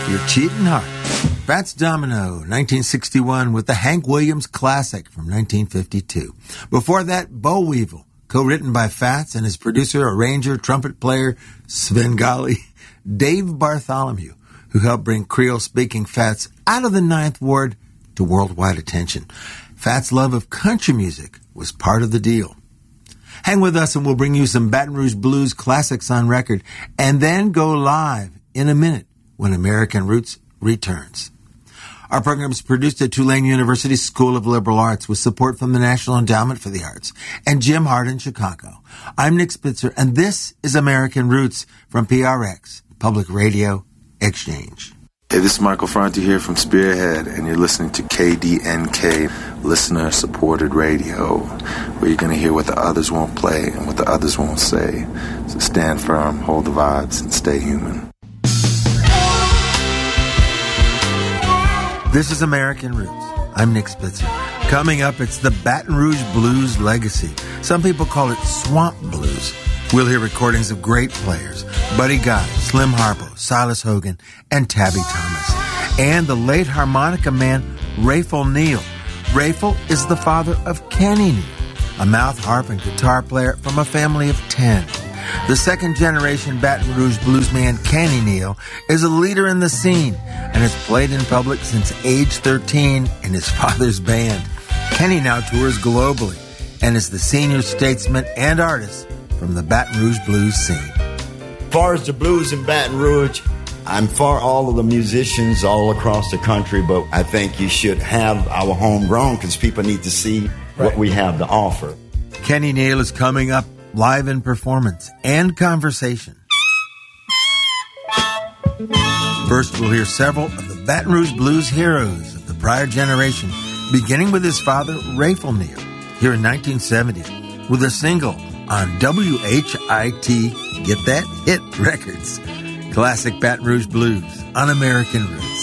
You're Cheating Heart. Fats Domino, 1961, with the Hank Williams Classic from 1952. Before that, Boll Weevil, co-written by Fats and his producer, arranger, trumpet player, Svengali, Dave Bartholomew, who helped bring Creole-speaking Fats out of the Ninth Ward to worldwide attention. Fats' love of country music was part of the deal. Hang with us and we'll bring you some Baton Rouge Blues classics on record, and then go live in a minute when American Roots returns. Our program is produced at Tulane University School of Liberal Arts with support from the National Endowment for the Arts and Jim Hart in Chicago. I'm Nick Spitzer, and this is American Roots from PRX, Public Radio Exchange. Hey, this is Michael Franti here from Spearhead, and you're listening to KDNK, listener-supported radio, where you're going to hear what the others won't play and what the others won't say. So stand firm, hold the vibes, and stay human. This is American Roots. I'm Nick Spitzer. Coming up, it's the Baton Rouge Blues legacy. Some people call it swamp blues. We'll hear recordings of great players, Buddy Guy, Slim Harpo, Silas Hogan, and Tabby Thomas. And the late harmonica man, Rayful Neal. Rayful is the father of Kenny Neal, a mouth harp and guitar player from a family of 10. The second-generation Baton Rouge bluesman Kenny Neal is a leader in the scene and has played in public since age 13 in his father's band. Kenny now tours globally and is the senior statesman and artist from the Baton Rouge blues scene. As far as the blues in Baton Rouge, I'm for all of the musicians all across the country, but I think you should have our homegrown because people need to see what we have to offer. Kenny Neal is coming up live in performance and conversation. First, we'll hear several of the Baton Rouge blues heroes of the prior generation, beginning with his father, Rayful Neal, here in 1970, with a single on WHIT, get that, Hit Records. Classic Baton Rouge blues on American Roots.